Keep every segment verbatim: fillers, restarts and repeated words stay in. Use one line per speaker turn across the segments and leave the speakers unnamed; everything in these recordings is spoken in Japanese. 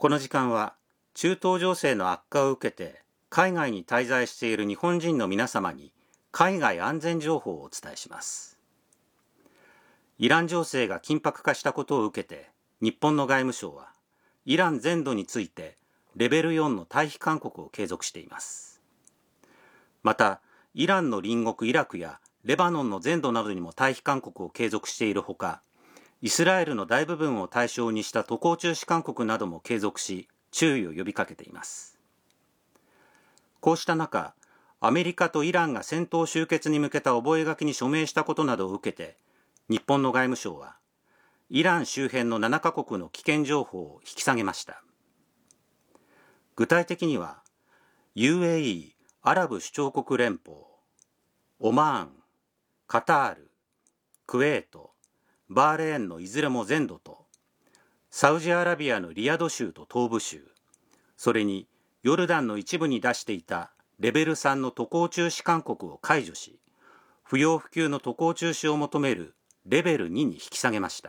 この時間は中東情勢の悪化を受けて海外に滞在している日本人の皆様に海外安全情報をお伝えします。イラン情勢が緊迫化したことを受けて日本の外務省はイラン全土についてレベルよんの退避勧告を継続しています。またイランの隣国イラクやレバノンの全土などにも退避勧告を継続しているほか、イスラエルの大部分を対象にした渡航中止勧告なども継続し、注意を呼びかけています。こうした中、アメリカとイランが戦闘終結に向けた覚書に署名したことなどを受けて、日本の外務省は、イラン周辺のななカ国の危険情報を引き下げました。具体的には、ユーエーイー、アラブ首長国連邦、オマーン、カタール、クウェート、バーレーンのいずれも全土と、サウジアラビアのリヤド州と東部州、それにヨルダンの一部に出していたレベルさんの渡航中止勧告を解除し、不要不急の渡航中止を求めるレベルにに引き下げました。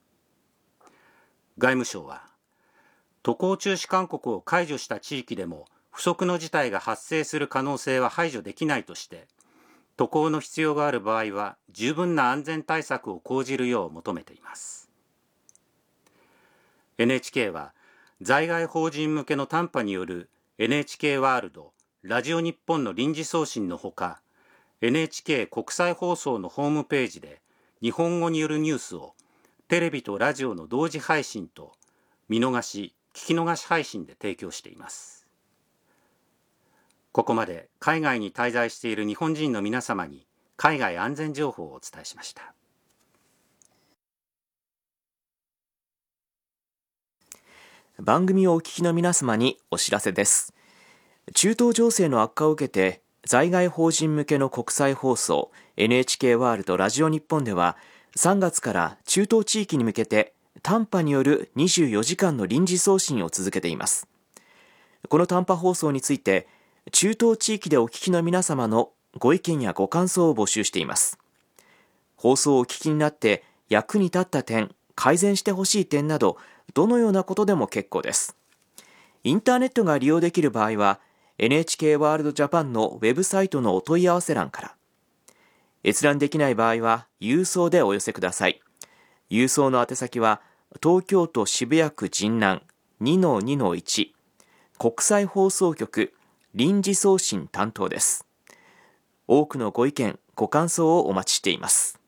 外務省は、渡航中止勧告を解除した地域でも不測の事態が発生する可能性は排除できないとして、渡航の必要がある場合は十分な安全対策を講じるよう求めています。エヌエイチケー は在外邦人向けの短波による エヌエイチケー ワールド、ラジオ日本の臨時送信のほか、エヌエイチケー 国際放送のホームページで日本語によるニュースをテレビとラジオの同時配信と見逃し、聞き逃し配信で提供しています。ここまで海外に滞在している日本人の皆様に海外安全情報をお伝えしました。
番組をお聞きの皆様にお知らせです。中東情勢の悪化を受けて在外邦人向けの国際放送 エヌエイチケー ワールドラジオ日本ではさんがつから中東地域に向けて短波によるにじゅうよじかんの臨時送信を続けています。この短波放送について中東地域でお聞きの皆様のご意見やご感想を募集しています。放送をお聞きになって役に立った点、改善してほしい点など、どのようなことでも結構です。インターネットが利用できる場合は、エヌエイチケー ワールドジャパンのウェブサイトのお問い合わせ欄から。閲覧できない場合は、郵送でお寄せください。郵送の宛先は、東京都渋谷区神南 にのにのいち 国際放送局臨時送信担当です。多くのご意見、ご感想をお待ちしています。